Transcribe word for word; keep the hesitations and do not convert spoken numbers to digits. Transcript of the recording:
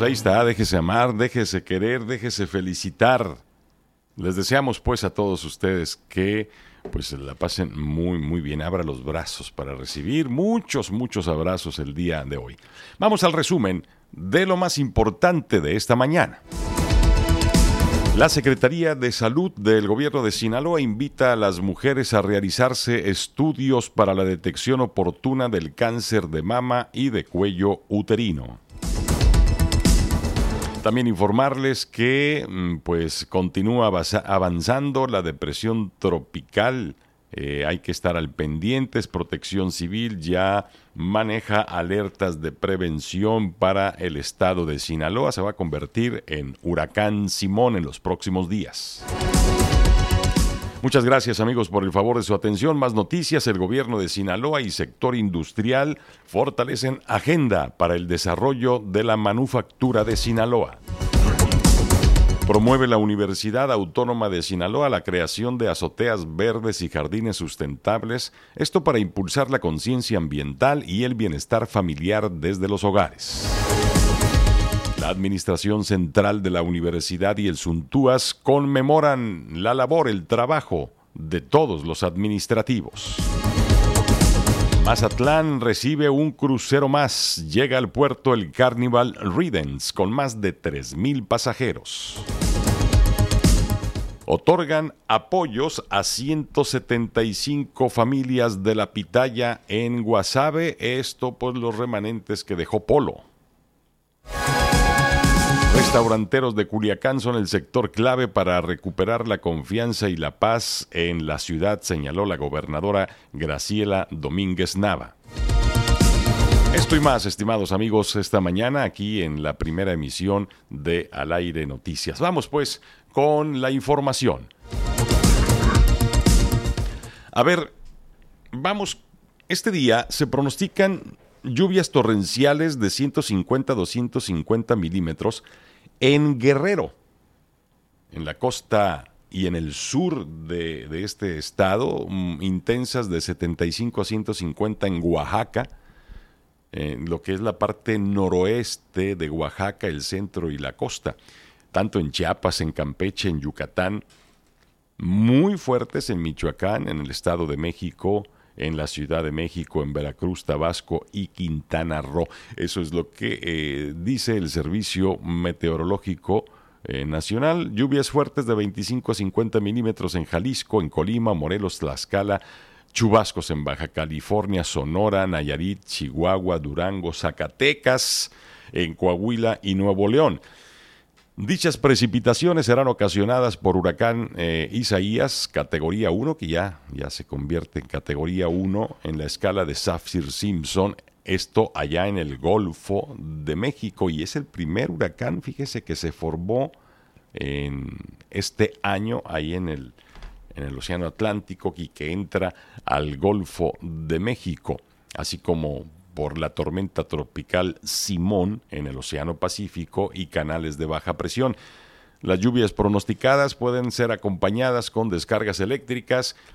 ahí está, déjese amar, déjese querer, déjese felicitar. Les deseamos pues a todos ustedes que pues la pasen muy muy bien. Abra los brazos para recibir muchos, muchos abrazos el día de hoy. Vamos al resumen de lo más importante de esta mañana. La Secretaría de Salud del Gobierno de Sinaloa invita a las mujeres a realizarse estudios para la detección oportuna del cáncer de mama y de cuello uterino. También informarles que pues continúa avanzando la depresión tropical. Eh, hay que estar al pendientes. Protección Civil ya maneja alertas de prevención para el estado de Sinaloa. Se va a convertir en huracán Simón en los próximos días. Muchas gracias, amigos, por el favor de su atención. Más noticias. El gobierno de Sinaloa y sector industrial fortalecen agenda para el desarrollo de la manufactura de Sinaloa. Promueve la Universidad Autónoma de Sinaloa la creación de azoteas verdes y jardines sustentables, esto para impulsar la conciencia ambiental y el bienestar familiar desde los hogares. La Administración Central de la Universidad y el Suntúas conmemoran la labor, el trabajo de todos los administrativos. Mazatlán recibe un crucero más. Llega al puerto el Carnival Ridens con más de tres mil pasajeros. Otorgan apoyos a ciento setenta y cinco familias de la Pitaya en Guasave. Esto por los remanentes que dejó Polo. Restauranteros de Culiacán son el sector clave para recuperar la confianza y la paz en la ciudad, señaló la gobernadora Graciela Domínguez Nava. Esto y más, estimados amigos, esta mañana aquí en la primera emisión de Al Aire Noticias. Vamos pues con la información. A ver, vamos, este día se pronostican lluvias torrenciales de ciento cincuenta a doscientos cincuenta milímetros en Guerrero, en la costa y en el sur de, de este estado, um, intensas de setenta y cinco a ciento cincuenta en Oaxaca, en lo que es la parte noroeste de Oaxaca, el centro y la costa, tanto en Chiapas, en Campeche, en Yucatán, muy fuertes en Michoacán, en el Estado de México, en la Ciudad de México, en Veracruz, Tabasco y Quintana Roo. Eso es lo que eh, dice el Servicio Meteorológico eh, Nacional. Lluvias fuertes de veinticinco a cincuenta milímetros en Jalisco, en Colima, Morelos, Tlaxcala, chubascos en Baja California, Sonora, Nayarit, Chihuahua, Durango, Zacatecas, en Coahuila y Nuevo León. Dichas precipitaciones serán ocasionadas por huracán eh, Isaías, categoría uno, que ya, ya se convierte en categoría uno en la escala de Saffir-Simpson, esto allá en el Golfo de México, y es el primer huracán, fíjese, que se formó en este año ahí en el, en el Océano Atlántico y que entra al Golfo de México, así como por la tormenta tropical Simón en el Océano Pacífico y canales de baja presión. Las lluvias pronosticadas pueden ser acompañadas con descargas eléctricas